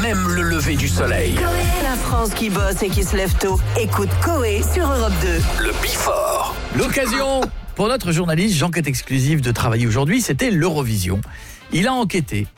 même le lever du soleil. La France qui bosse et qui se lève tôt. Écoute Coé sur Europe 2. Le Before. L'occasion pour notre journaliste Enquête exclusive de travailler aujourd'hui, c'était l'Eurovision. Il a enquêté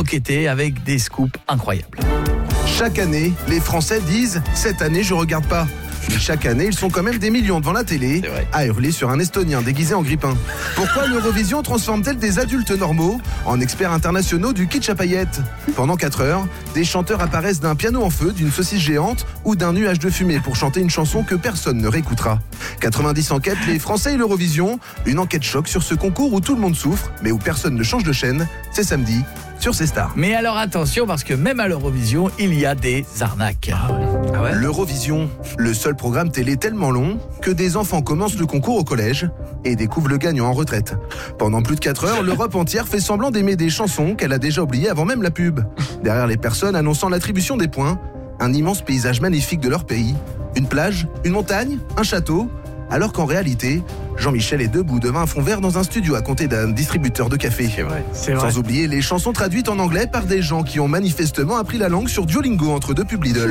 avec des scoops incroyables. Chaque année, les Français disent « Cette année, je regarde pas ». Mais chaque année, ils sont quand même des millions devant la télé à hurler sur un Estonien déguisé en grippin. Pourquoi l'Eurovision transforme-t-elle des adultes normaux en experts internationaux du kitsch à paillettes ? Pendant 4 heures, des chanteurs apparaissent d'un piano en feu, d'une saucisse géante ou d'un nuage de fumée pour chanter une chanson que personne ne réécoutera. 90 enquêtes, les Français et l'Eurovision, une enquête choc sur ce concours où tout le monde souffre, mais où personne ne change de chaîne. C'est samedi sur C Stars. Mais alors attention, parce que même à l'Eurovision, il y a des arnaques. Ah ouais ? L'Eurovision, le seul programme télé tellement long que des enfants commencent le concours au collège et découvrent le gagnant en retraite. Pendant plus de 4 heures, l'Europe entière fait semblant d'aimer des chansons qu'elle a déjà oubliées avant même la pub. Derrière les personnes annonçant l'attribution des points, un immense paysage magnifique de leur pays, une plage, une montagne, un château, alors qu'en réalité, Jean-Michel est debout devant un fond vert dans un studio à côté d'un distributeur de café. C'est vrai. Sans oublier les chansons traduites en anglais par des gens qui ont manifestement appris la langue sur Duolingo entre 2 pubs Lidl.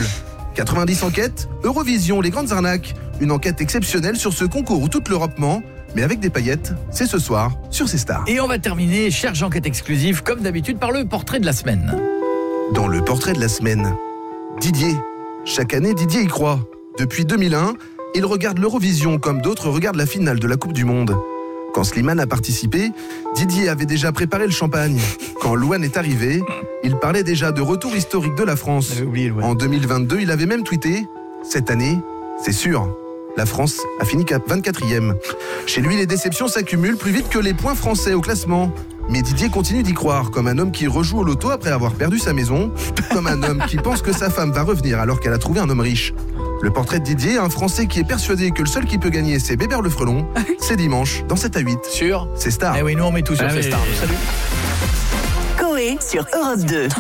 90 enquêtes, Eurovision, les grandes arnaques. Une enquête exceptionnelle sur ce concours où toute l'Europe ment, mais avec des paillettes, c'est ce soir sur C Stars. Et on va terminer, chère Enquête exclusive, comme d'habitude, par le portrait de la semaine. Dans le portrait de la semaine, Didier. Chaque année, Didier y croit. Depuis 2001, il regarde l'Eurovision comme d'autres regardent la finale de la Coupe du Monde. Quand Slimane a participé, Didier avait déjà préparé le champagne. Quand Louane est arrivé, il parlait déjà de retour historique de la France. En 2022, il avait même tweeté « Cette année, c'est sûr, la France a fini 24e ». Chez lui, les déceptions s'accumulent plus vite que les points français au classement. Mais Didier continue d'y croire, comme un homme qui rejoue au loto après avoir perdu sa maison, comme un homme qui pense que sa femme va revenir alors qu'elle a trouvé un homme riche. Le portrait de Didier, un Français qui est persuadé que le seul qui peut gagner, c'est Bébert le Frelon. C'est dimanche, dans 7 à 8. Sur C Stars. Eh oui, nous on met tout sur C Stars. Salut. Coé sur Europe 2.